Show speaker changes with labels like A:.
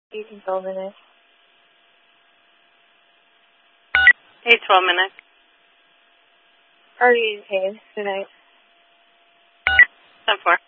A: You can 12 minutes.
B: 8-12 minutes.
A: Already paid. Good night.
B: 10-4.